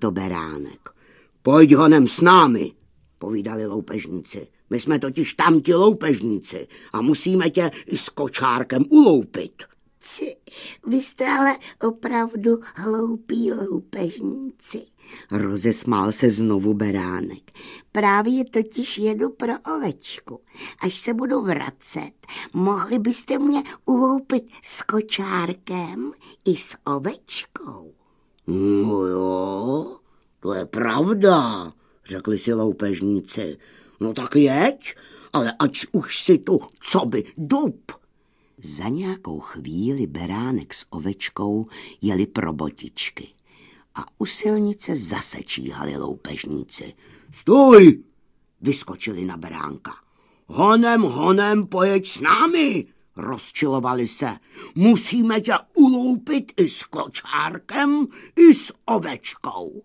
to beránek. Pojď honem s námi, povídali loupežníci. My jsme totiž tamti loupežníci a musíme tě i s kočárkem uloupit. Vy jste ale opravdu hloupí loupežníci, rozesmál se znovu beránek. Právě totiž jedu pro ovečku. Až se budu vracet, mohli byste mě uloupit s kočárkem i s ovečkou. No jo, to je pravda, řekli si loupežníci. No tak jeď, ale ať už si tu coby dub. Za nějakou chvíli beránek s ovečkou jeli pro botičky a u silnice zase číhali loupežníci. Stůj, vyskočili na beránka. Honem, pojeď s námi, rozčilovali se. Musíme tě uloupit i s kočárkem, i s ovečkou.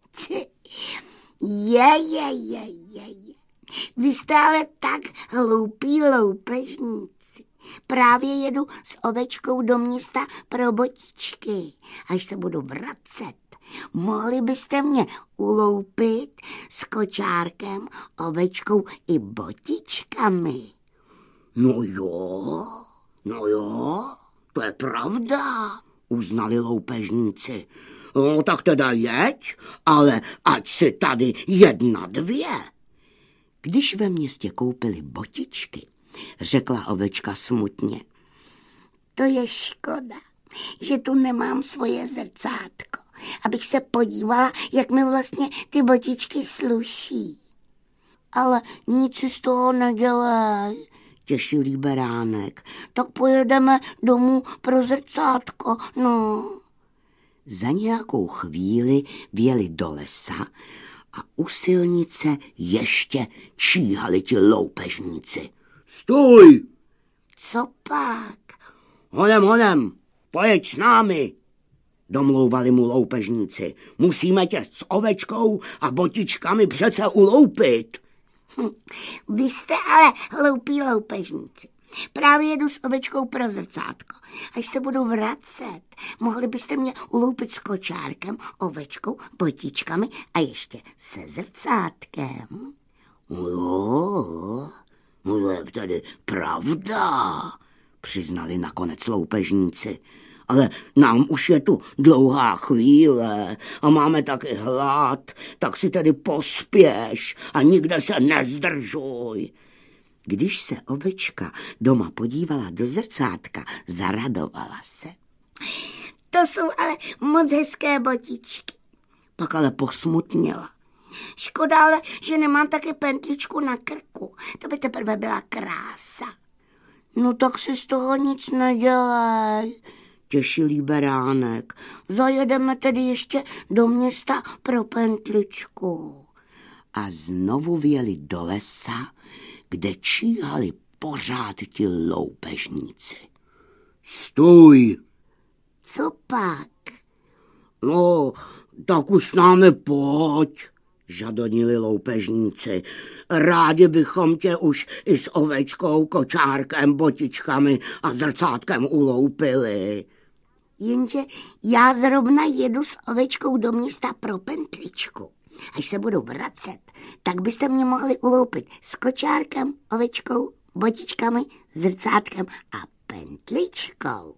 Vy jste ale tak hloupí loupežníci. Právě jedu s ovečkou do města pro botičky. Až se budu vracet, mohli byste mě uloupit s kočárkem, ovečkou i botičkami. No jo, to je pravda, uznali loupežníci. No tak teda jeď, ale ať si tady 1, 2. Když ve městě koupili botičky, řekla ovečka smutně. To je škoda, že tu nemám svoje zrcátko, abych se podívala, jak mi vlastně ty botičky sluší. Ale nic si z toho nedělej, těšilý beránek. Tak pojedeme domů pro zrcátko, no. Za nějakou chvíli vjeli do lesa a u silnice ještě číhali ti loupežníci. Stůj! Co pak? Honem, pojeď s námi, domlouvali mu loupežníci. Musíme tě s ovečkou a botičkami přece uloupit. Vy jste ale hloupí loupežníci. Právě jedu s ovečkou pro zrcátko. Až se budu vracet, mohli byste mě uloupit s kočárkem, ovečkou, botičkami a ještě se zrcátkem. Jo, to je tedy pravda, přiznali nakonec loupežníci. Ale nám už je tu dlouhá chvíle a máme taky hlad, tak si tedy pospěš a nikde se nezdržuj. Když se ovečka doma podívala do zrcátka, zaradovala se. To jsou ale moc hezké botičky. Pak ale posmutněla. Škoda ale, že nemám také pentličku na krku. To by teprve byla krása. No tak si z toho nic nedělej, těšilý beránek. Zajedeme tedy ještě do města pro pentličku. A znovu vjeli do lesa, kde číhali pořád ti loupežníci. Stůj! Co pak? No, tak už s námi pojď, žadonili loupežníci. Rádi bychom tě už i s ovečkou, kočárkem, botičkami a zrcátkem uloupili. Jenže já zrovna jedu s ovečkou do města pro pentličku. Až se budu vracet, tak byste mě mohli uloupit s kočárkem, ovečkou, botičkami, zrcátkem a pentličkou.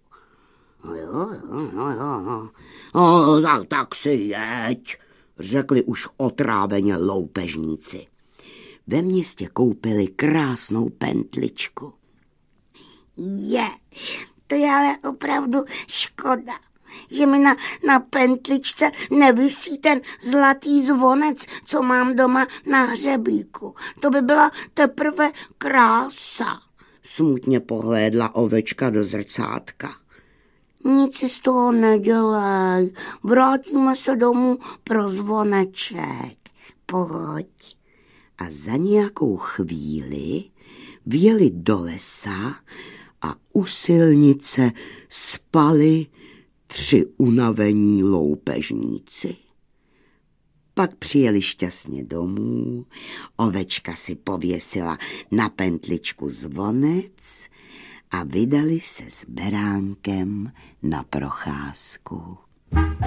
No, tak si jeď, řekli už otráveně loupežníci. Ve městě koupili krásnou pentličku. To je ale opravdu škoda, že mi na pentličce nevisí ten zlatý zvonec, co mám doma na hřebíku. To by byla teprve krása. Smutně pohlédla ovečka do zrcátka. Nic si z toho nedělej, vrátíme se domů pro zvoneček. Pojď. A za nějakou chvíli vjeli do lesa a u silnice spali 3 unavení loupežníci. Pak přijeli šťastně domů, ovečka si pověsila na pentličku zvonec a vydali se s beránkem na procházku.